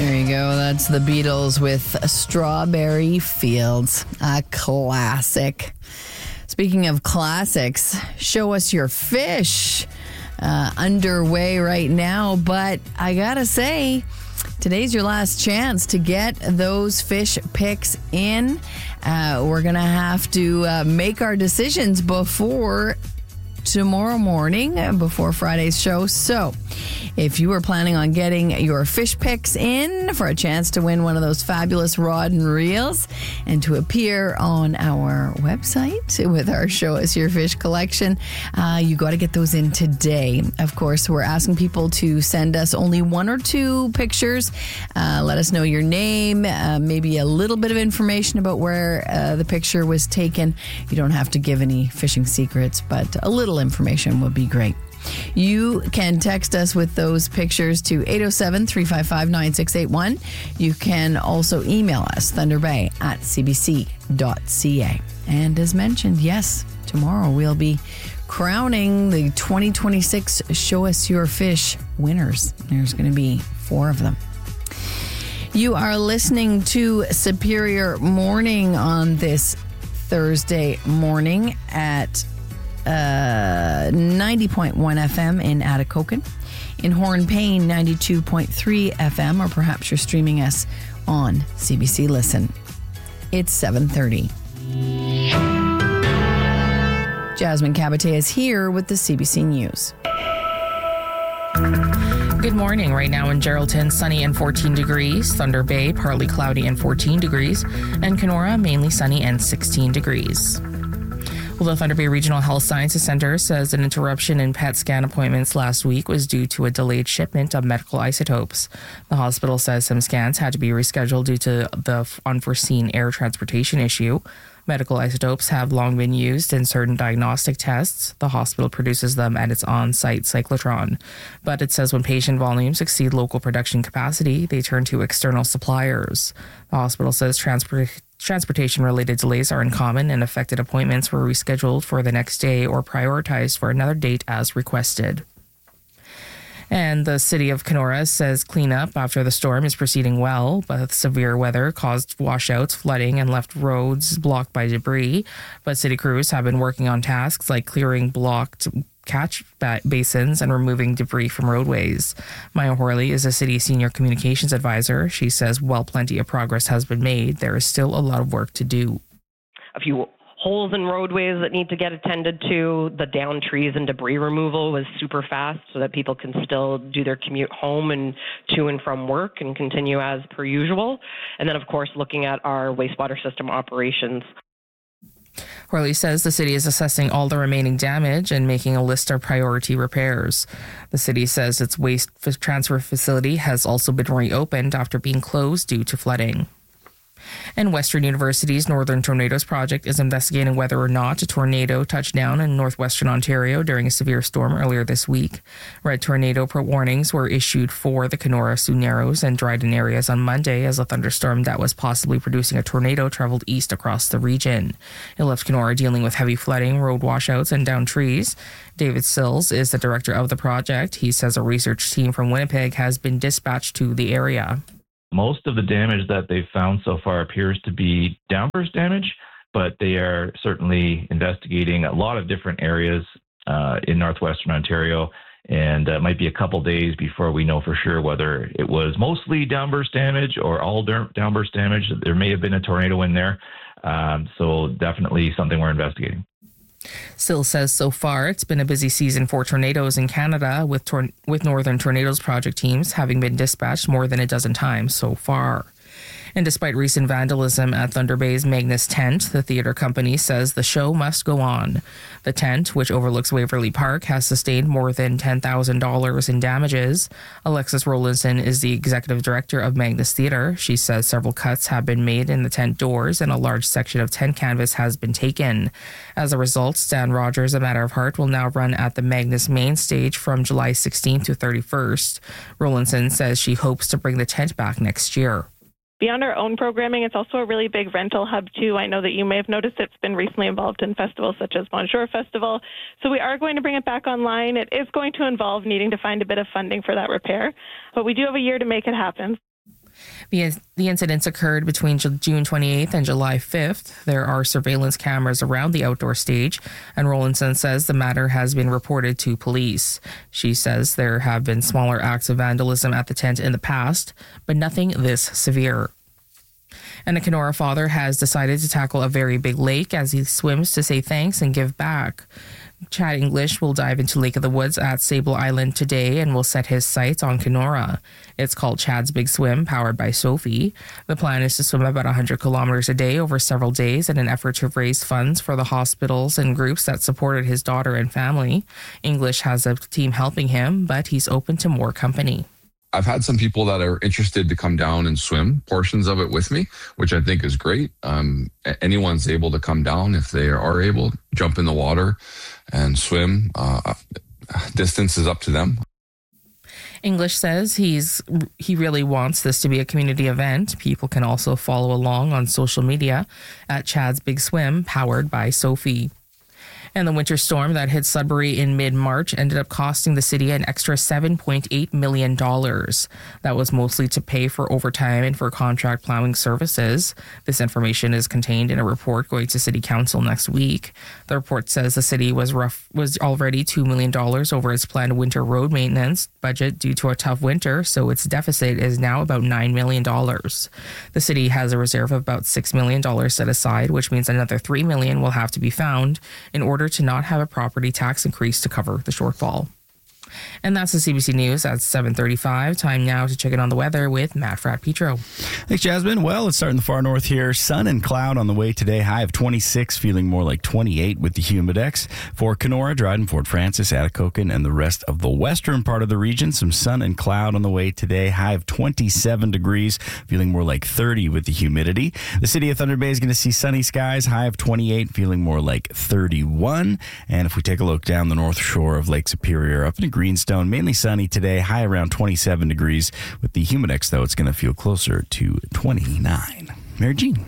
There you go. That's the Beatles with Strawberry Fields, a classic. Speaking of classics, Show Us Your Fish underway right now. But I gotta say, today's your last chance to get those fish picks in. We're gonna have to make our decisions before tomorrow morning, before Friday's show. So if you are planning on getting your fish picks in for a chance to win one of those fabulous rod and reels and to appear on our website with our Show Us Your Fish collection, you got to get those in today. Of course, we're asking people to send us only one or two pictures. Let us know your name, maybe a little bit of information about where the picture was taken. You don't have to give any fishing secrets, but a little information would be great. You can text us with those pictures to 807-355-9681. You can also email us, thunderbay@cbc.ca. And as mentioned, yes, tomorrow we'll be crowning the 2026 Show Us Your Fish winners. There's going to be 4 of them. You are listening to Superior Morning on this Thursday morning at 90.1 FM in Atikokan, in Hornpain 92.3 FM, or perhaps you're streaming us on CBC Listen. It's 7:30. Jasmine Cabate is here with the CBC News. Good morning. Right now in Geraldton, sunny and 14 degrees. Thunder Bay, partly cloudy and 14 degrees. And Kenora, mainly sunny and 16 degrees. Well, the Thunder Bay Regional Health Sciences Center says an interruption in PET scan appointments last week was due to a delayed shipment of medical isotopes. The hospital says some scans had to be rescheduled due to the unforeseen air transportation issue. Medical isotopes have long been used in certain diagnostic tests. The hospital produces them at its on-site cyclotron. But it says when patient volumes exceed local production capacity, they turn to external suppliers. The hospital says transportation-related delays are uncommon and affected appointments were rescheduled for the next day or prioritized for another date as requested. And the city of Kenora says cleanup after the storm is proceeding well, but severe weather caused washouts, flooding, and left roads blocked by debris. But city crews have been working on tasks like clearing blocked catch basins and removing debris from roadways. Maya Horley is a city senior communications advisor. She says while plenty of progress has been made, there is still a lot of work to do. A few holes in roadways that need to get attended to. The down trees and debris removal was super fast so that people can still do their commute home and to and from work and continue as per usual. And then, of course, looking at our wastewater system operations. Horley says the city is assessing all the remaining damage and making a list of priority repairs. The city says its waste transfer facility has also been reopened after being closed due to flooding. And Western University's Northern Tornadoes Project is investigating whether or not a tornado touched down in northwestern Ontario during a severe storm earlier this week. Red tornado warnings were issued for the Kenora, Sioux Narrows, and Dryden areas on Monday as a thunderstorm that was possibly producing a tornado traveled east across the region. It left Kenora dealing with heavy flooding, road washouts, and downed trees. David Sills is the director of the project. He says a research team from Winnipeg has been dispatched to the area. Most of the damage that they've found so far appears to be downburst damage, but they are certainly investigating a lot of different areas in northwestern Ontario, and it might be a couple days before we know for sure whether it was mostly downburst damage or all downburst damage. There may have been a tornado in there, so definitely something we're investigating. Sill says so far it's been a busy season for tornadoes in Canada, with Northern Tornadoes Project teams having been dispatched more than a dozen times so far. And despite recent vandalism at Thunder Bay's Magnus tent, the theatre company says the show must go on. The tent, which overlooks Waverly Park, has sustained more than $10,000 in damages. Alexis Rowlandson is the executive director of Magnus Theatre. She says several cuts have been made in the tent doors and a large section of tent canvas has been taken. As a result, Stan Rogers, A Matter of Heart, will now run at the Magnus main stage from July 16th to 31st. Rowlandson says she hopes to bring the tent back next year. Beyond our own programming, it's also a really big rental hub, too. I know that you may have noticed it's been recently involved in festivals such as Bonjour Festival. So we are going to bring it back online. It is going to involve needing to find a bit of funding for that repair, but we do have a year to make it happen. The incidents occurred between June 28th and July 5th. There are surveillance cameras around the outdoor stage, and Rowlandson says the matter has been reported to police. She says there have been smaller acts of vandalism at the tent in the past, but nothing this severe. And a Kenora father has decided to tackle a very big lake as he swims to say thanks and give back. Chad English will dive into Lake of the Woods at Sable Island today and will set his sights on Kenora. It's called Chad's Big Swim, powered by Sophie. The plan is to swim about 100 kilometers a day over several days in an effort to raise funds for the hospitals and groups that supported his daughter and family. English has a team helping him, but he's open to more company. I've had some people that are interested to come down and swim portions of it with me, which I think is great. Anyone's able to come down if they are able, jump in the water and swim. Distance is up to them. English says he really wants this to be a community event. People can also follow along on social media at Chad's Big Swim, powered by Sophie. And the winter storm that hit Sudbury in mid-March ended up costing the city an extra $7.8 million. That was mostly to pay for overtime and for contract plowing services. This information is contained in a report going to City Council next week. The report says the city was already $2 million over its planned winter road maintenance budget due to a tough winter, so its deficit is now about $9 million. The city has a reserve of about $6 million set aside, which means another $3 million will have to be found in order to not have a property tax increase to cover the shortfall. And that's the CBC News at 7:35. Time now to check in on the weather with Matt Fratt-Petro. Thanks, Jasmine. Well, let's start in the far north here. Sun and cloud on the way today. High of 26, feeling more like 28 with the Humidex. For Kenora, Dryden, Fort Francis, Atikokan, and the rest of the western part of the region, some sun and cloud on the way today. High of 27 degrees, feeling more like 30 with the humidity. The city of Thunder Bay is going to see sunny skies. High of 28, feeling more like 31. And if we take a look down the north shore of Lake Superior, up in Greenstone, mainly sunny today, high around 27 degrees. With the Humidex, though, it's going to feel closer to 29. Mary Jean.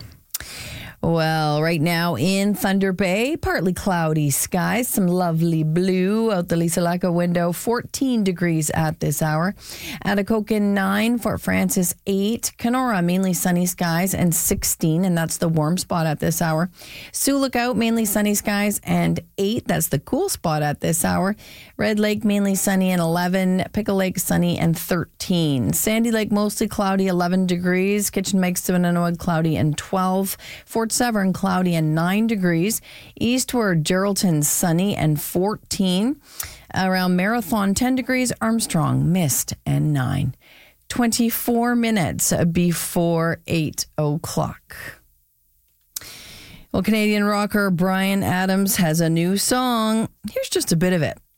Well, right now in Thunder Bay, partly cloudy skies, some lovely blue out the Lisa Laka window, 14 degrees at this hour. Atikokan 9, Fort Francis 8, Kenora mainly sunny skies and 16, and that's the warm spot at this hour. Sioux Lookout mainly sunny skies and 8, that's the cool spot at this hour. Red Lake mainly sunny and 11, Pickle Lake sunny and 13. Sandy Lake mostly cloudy, 11 degrees. Kitchen Lake, Stibunenwood cloudy and 12. Fort Severn cloudy and 9 degrees. Eastward Geraldton sunny and 14. Around Marathon 10 degrees. Armstrong mist and 9. 24 minutes before 8 o'clock. Well, Canadian rocker Bryan Adams has a new song. Here's just a bit of it.